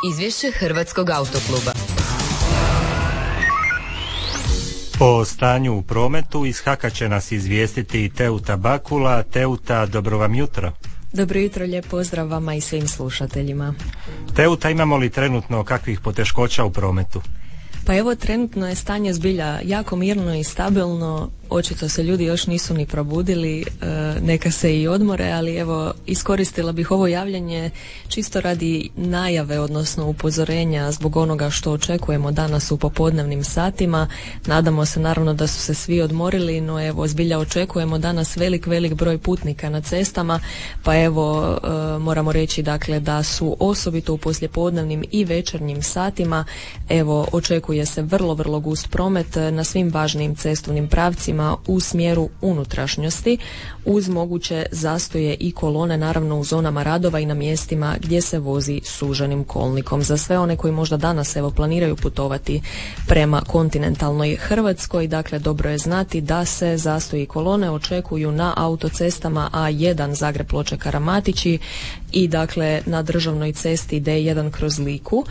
Izvješće Hrvatskog autokluba. O stanju u prometu iz Haka će nas izvijestiti Teuta Bakula. Teuta, dobro vam jutro. Dobro jutro, lijep pozdrav vama i svim slušateljima. Teuta, imamo li trenutno kakvih poteškoća u prometu? Pa evo, trenutno je stanje zbilja jako mirno i stabilno. Očito se ljudi još nisu ni probudili, neka se i odmore, ali evo, iskoristila bih ovo javljanje čisto radi najave, odnosno upozorenja zbog onoga što očekujemo danas u popodnevnim satima. Nadamo se naravno da su se svi odmorili, no evo, zbilja očekujemo danas velik broj putnika na cestama, pa evo, moramo reći dakle da su osobito u poslijepodnevnim i večernjim satima, evo, očekuje se vrlo gust promet na svim važnim cestovnim pravcima u smjeru unutrašnjosti, uz moguće zastoje i kolone naravno u zonama radova i na mjestima gdje se vozi suženim kolnikom. Za sve one koji možda danas evo planiraju putovati prema kontinentalnoj Hrvatskoj, dakle dobro je znati da se zastoji i kolone očekuju na autocestama A1 Zagreb-Ploče-Karamatići i dakle na državnoj cesti D1 kroz Liku,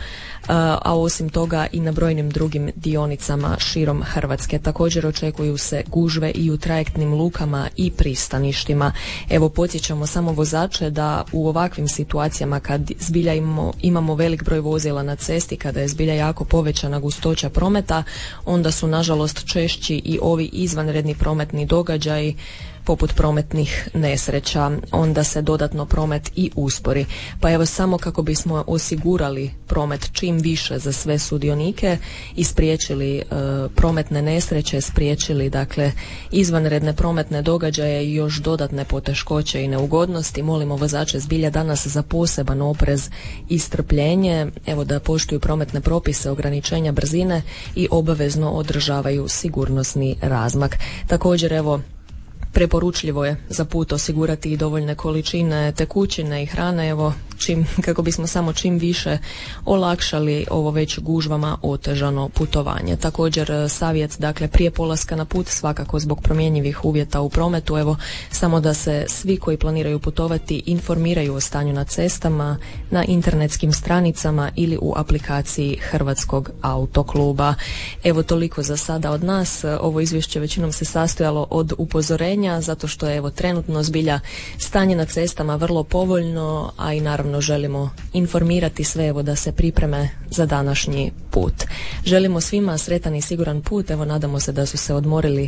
a osim toga i na brojnim drugim dionicama širom Hrvatske. Također očekuju se gužve i u trajektnim lukama i pristaništima. Evo, podsjećamo samo vozače da u ovakvim situacijama kad zbilja imamo velik broj vozila na cesti, kada je zbilja jako povećana gustoća prometa, onda su nažalost češći i ovi izvanredni prometni događaji poput prometnih nesreća, onda se dodatno promet i uspori. Pa evo, samo kako bismo osigurali promet čim više za sve sudionike i spriječili prometne nesreće, spriječili dakle izvanredne prometne događaje i još dodatne poteškoće i neugodnosti, molimo vozače zbilja danas za poseban oprez i strpljenje, evo da poštuju prometne propise ograničenja brzine i obavezno održavaju sigurnosni razmak. Također evo, preporučljivo je za put osigurati i dovoljne količine tekućine i hrane, evo, kako bismo samo čim više olakšali ovo već gužvama otežano putovanje. Također savjet, dakle, prije polaska na put, svakako zbog promjenjivih uvjeta u prometu, evo, samo da se svi koji planiraju putovati informiraju o stanju na cestama, na internetskim stranicama ili u aplikaciji Hrvatskog autokluba. Evo, toliko za sada od nas. Ovo izvješće većinom se sastojalo od upozorenja, zato što je evo trenutno zbilja stanje na cestama vrlo povoljno, a i naravno želimo informirati sve evo da se pripreme za današnji put. Želimo svima sretan i siguran put, evo nadamo se da su se odmorili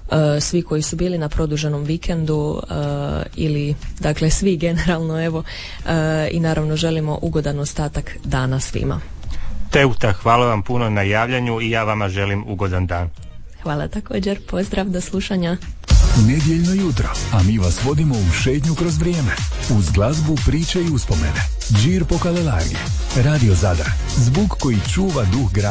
svi koji su bili na produženom vikendu ili dakle svi generalno evo i naravno želimo ugodan ostatak dana svima. Teuta, hvala vam puno na javljanju i ja vama želim ugodan dan. Hvala također, pozdrav, do slušanja. Nedjeljno jutro, a mi vas vodimo u šetnju kroz vrijeme. Uz glazbu, priče i uspomene. Džir po Kalelargi. Radio Zadar. Zvuk koji čuva duh grada.